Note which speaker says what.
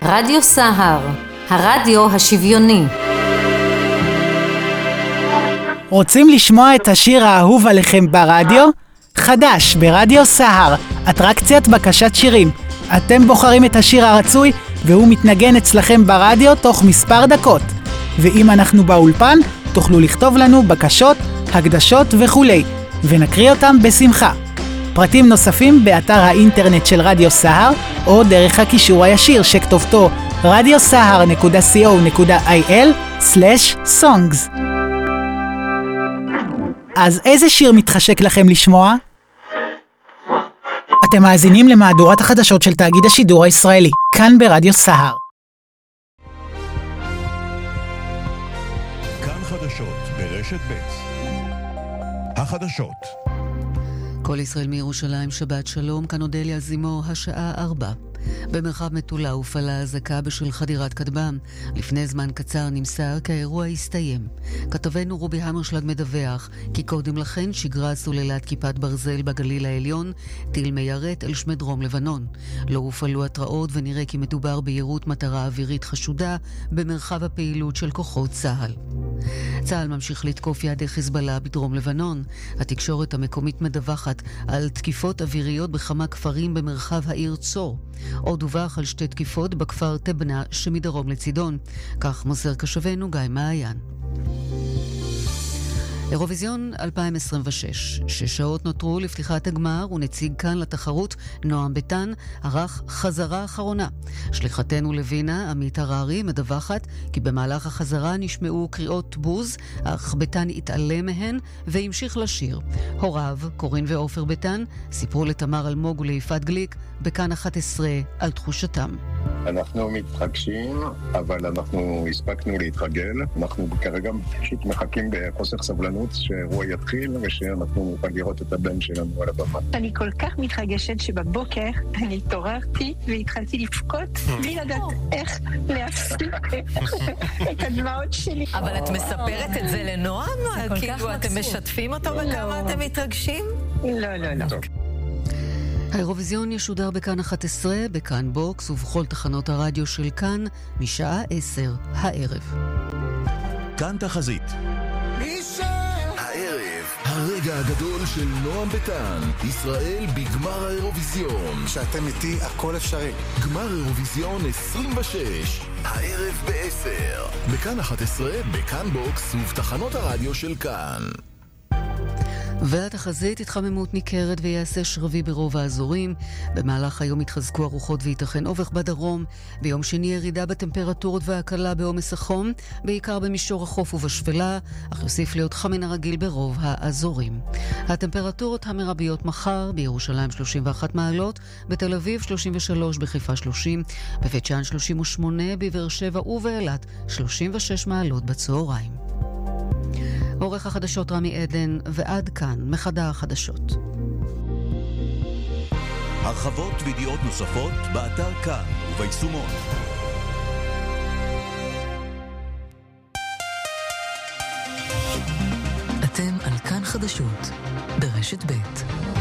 Speaker 1: רדיו סהר, הרדיו השוויוני.
Speaker 2: רוצים לשמוע את השיר האהוב עליכם ברדיו? חדש ברדיו סהר, אטרקציית בקשת שירים. אתם בוחרים את השיר הרצוי והוא מתנגן אצלכם ברדיו תוך מספר דקות. ואם אנחנו באולפן, תוכלו לכתוב לנו בקשות, הקדשות וכולי, ונקריא אותם בשמחה. פרטים נוספים באתר האינטרנט של רדיו סהר, או דרך הקישור הישיר שכתובתו radiosahar.co.il/songs. אז איזה שיר מתחשק לכם לשמוע? אתם מאזינים למהדורת החדשות של תאגיד השידור הישראלי, כאן ברדיו סהר.
Speaker 3: כאן חדשות ברשת ב'. החדשות.
Speaker 4: כל ישראל מירושלים, שבת שלום, כאן אודליה זימו, השעה 4. במרחב מטולה הופעלה אזעקה בשל חדירת כטב"ם. לפני זמן קצר נמסר כי האירוע הסתיים. כתבנו רובי המרשלג מדווח כי קודם לכן שיגרה סוללת כיפת ברזל בגליל העליון טיל מיירט אל שמי דרום לבנון. לא הופעלו התראות ונראה כי מדובר ביירוט מטרה אווירית חשודה במרחב הפעילות של כוחות צה"ל. צה"ל ממשיך לתקוף יעדי חיזבאללה בדרום לבנון. התקשורת המקומית מדווחת על תקיפות אוויריות בכמה כפרים במרחב העיר צור. עוד דווח על 2 תקיפות בכפר תבנה שמדרום לצידון. כך מוסר קשבנו גיא מעיין. אירוויזיון 2026, 6 שעות נותרו לפתיחת הגמר, ונציג כאן לתחרות, נועם ביטן, ערך חזרה אחרונה. שליחתנו לווינה, עמית הררי, מדווחת כי במהלך החזרה נשמעו קריאות בוז, אך ביטן התעלם מהן והמשיך לשיר. הוריו, קורין ואופר ביטן, סיפרו לתמר אלמוג וליפעת גליק בכאן 11 על תחושתם.
Speaker 5: אנחנו מתרגשים, אבל אנחנו הספקנו להתרגל. אנחנו כרגע פשוט מחכים בחוסר סבלנות שהאירוע יתחיל ושאנחנו נוכל לראות את הבן שלנו על הבמה.
Speaker 6: אני כל כך מתרגשת שבבוקר אני התעוררתי והתחלתי לבכות בלי לדעת איך להפסיק את הדמעות שלי.
Speaker 7: אבל את מספרת את זה לנועם? כאילו אתם משתפים אותו בכמה אתם מתרגשים?
Speaker 6: לא.
Speaker 4: האירוויזיון ישודר בכאן 11, בכאן בוקס ובכל תחנות הרדיו של כאן משעה 10 הערב.
Speaker 3: כאן תחזית. הערב, הרגע הגדול של נועם ביטן, ישראל בגמר האירוויזיון.
Speaker 8: כשאתם איתי הכל אפשרי.
Speaker 3: גמר אירוויזיון 26, הערב ב-10. בכאן 11, בכאן בוקס ובתחנות הרדיו של כאן.
Speaker 4: והתחזית התחממות ניכרת ויעשה שרבי ברוב האזורים. במהלך היום יתחזקו הרוחות וייתכן אובך בדרום. ביום שני ירידה בטמפרטורות והקלה בעומס החום, בעיקר במישור החוף ובשפלה, אך יוסיף להיות חם מן הרגיל ברוב האזורים. הטמפרטורות המרביות מחר: בירושלים 31 מעלות, בתל אביב 33, בחיפה 30, בבית שאן 38, בבאר שבע ובאילת 36 מעלות בצהריים. עורך החדשות רמי עדן, ועד כאן מחדר החדשות.
Speaker 3: הרחבות וידיעות נוספות באתר כאן וביישומון.
Speaker 7: אתם על כאן חדשות ברשת ב'.